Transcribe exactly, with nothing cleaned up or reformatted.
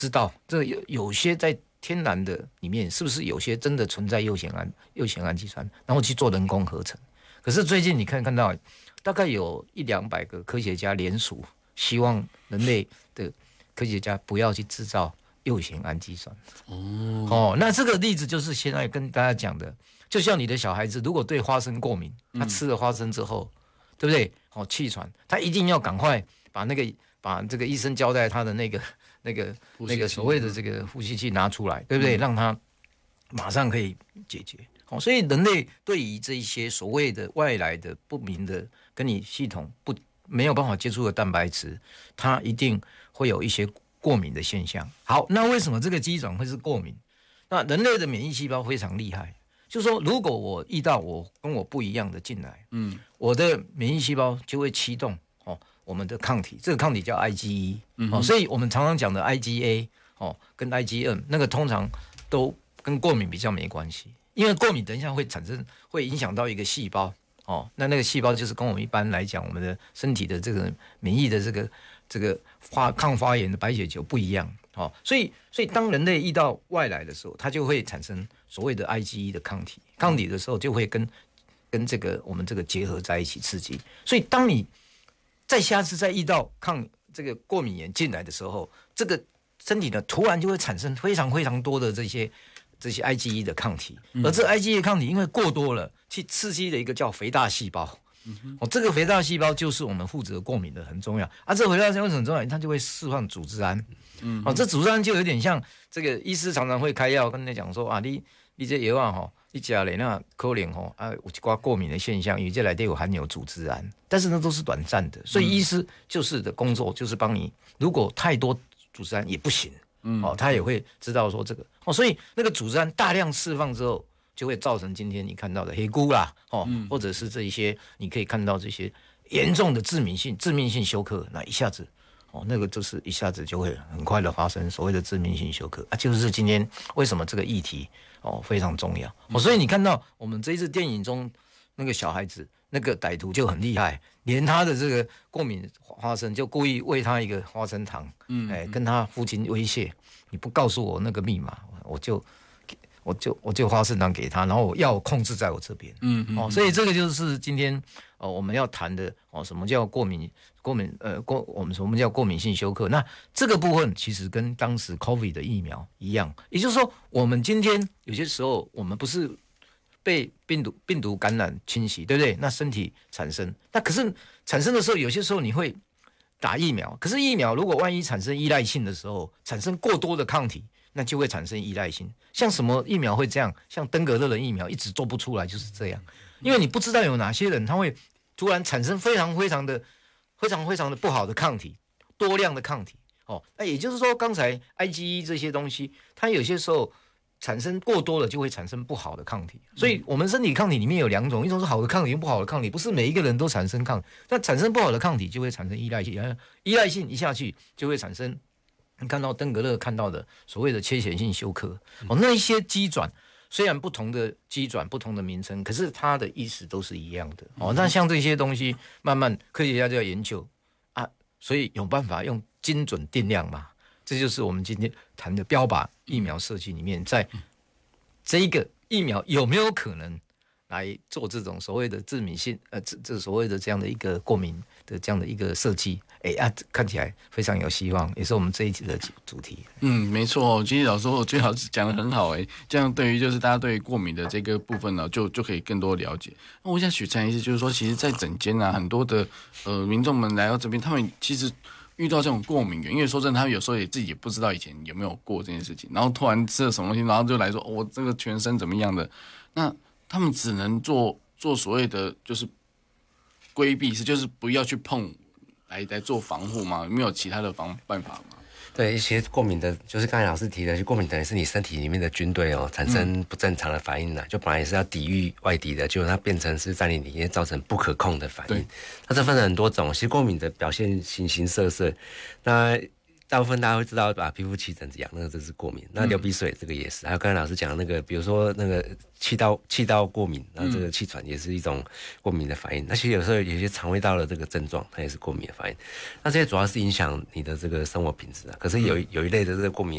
知道这有有些在天然的里面是不是有些真的存在右酰胺右酰氨基酸，然后去做人工合成。可是最近你看看到，大概有一两百个科学家联署，希望人类的科学家不要去制造右酰氨基酸。哦, 哦，那这个例子就是现在跟大家讲的，就像你的小孩子如果对花生过敏，他吃了花生之后，嗯、对不对？哦，气喘，他一定要赶快把那个把这个医生交代他的那个那个那个所谓的这个呼吸器拿出来，对不对？嗯、让他马上可以解决。哦，所以人类对于这一些所谓的外来的不明的跟你系统不没有办法接触的蛋白质，它一定会有一些过敏的现象。好，那为什么这个机转会是过敏？那人类的免疫细胞非常厉害，就是说，如果我遇到我跟我不一样的进来，嗯，我的免疫细胞就会启动哦，我们的抗体，这个抗体叫 I G E，嗯、哦，所以我们常常讲的 I G A 哦跟 I G M 那个通常都跟过敏比较没关系。因为过敏等一下会产生，会影响到一个细胞哦，那那个细胞就是跟我们一般来讲，我们的身体的这个免疫的这个这个发抗发炎的白血球不一样哦，所以所以当人类遇到外来的时候，它就会产生所谓的 I G E 的抗体，抗体的时候就会跟跟这个我们这个结合在一起刺激，所以当你再下次再遇到抗这个过敏源进来的时候，这个身体呢突然就会产生非常非常多的这些。这些 I G E 的抗体，而这 I G E 的抗体因为过多了，去刺激了一个叫肥大细胞。嗯、哦，这个肥大细胞就是我们负责过敏的，很重要啊。这个肥大细胞很重要，它就会释放组织胺。嗯，哦，这组织胺就有点像这个医师常常会开药跟你讲说啊，你你这药啊哈，你吃了那可能哈啊有一寡过敏的现象，因为这来都有含有组织胺，但是那都是短暂的，所以医师就是的工作就是帮你，如果太多组织胺也不行。嗯，哦，他也会知道说这个哦，所以那个组织胺大量释放之后，就会造成今天你看到的黑菇啦，哦，嗯、或者是这一些你可以看到这些严重的致命性、致命性休克，那一下子哦，那个就是一下子就会很快的发生所谓的致命性休克啊，就是今天为什么这个议题哦非常重要哦，所以你看到我们这一次电影中那个小孩子。那个歹徒就很厉害，连他的这个过敏花生就故意喂他一个花生糖，嗯，哎，跟他父亲威胁，你不告诉我那个密码，我就我就我就花生糖给他，然后我要控制在我这边，嗯, 嗯, 嗯哦，所以这个就是今天哦我们要谈的哦，什么叫过敏过敏呃过我们什么叫过敏性休克？那这个部分其实跟当时 COVID 的疫苗一样，也就是说，我们今天有些时候我们不是。被病毒病毒感染侵袭，对不对？那身体产生，那可是产生的时候，有些时候你会打疫苗，可是疫苗如果万一产生依赖性的时候，产生过多的抗体，那就会产生依赖性。像什么疫苗会这样？像登革热的疫苗一直做不出来，就是这样，因为你不知道有哪些人他会突然产生非常非常的非常非常的不好的抗体，多量的抗体。哦，那也就是说，刚才 I G E 这些东西，它有些时候。产生过多了就会产生不好的抗体，所以我们身体抗体里面有两种，一种是好的抗体，不好的抗体，不是每一个人都产生抗体，但产生不好的抗体就会产生依赖性，依赖性一下去就会产生你看到登革热看到的所谓的缺血性休克，哦，那一些机转虽然不同的机转不同的名称，可是它的意思都是一样的，哦，那像这些东西慢慢科学家就要研究啊，所以有办法用精准定量嘛。这就是我们今天谈的标靶疫苗设计里面，在这一个疫苗有没有可能来做这种所谓的致敏性，呃，这这所谓的这样的一个过敏的这样的一个设计，哎啊，看起来非常有希望，也是我们这一集的主题。 嗯，没错，其实老师我最好讲得很好，哎，这样对于就是大家对于过敏的这个部分呢，就就可以更多了解。那我想许陈医师就是说，其实，在诊间啊，很多的呃民众们来到这边，他们其实。遇到这种过敏源，因为说真的，他们有时候也自己也不知道以前有没有过这件事情，然后突然吃了什么东西，然后就来说，哦，我这个全身怎么样的，那他们只能做做所谓的就是规避，是就是不要去碰，来来做防护吗？没有其他的防办法吗？ 对，一些过敏的，就是刚才老师提的，过敏等于是你身体里面的军队哦，产生不正常的反应了，嗯、就本来也是要抵御外敌的，结果它变成是在你里面造成不可控的反应。那这分成很多种，其实过敏的表现形形色色。那大部分大家会知道把皮肤起疹子痒，那个就是过敏。那流鼻水这个也是，还有刚才老师讲那个，比如说那个气道气道过敏，然后这个气喘也是一种过敏的反应。那其实有时候有些肠胃道的这个症状，它也是过敏的反应。那这些主要是影响你的这个生活品质啊。可是有有一类的这个过敏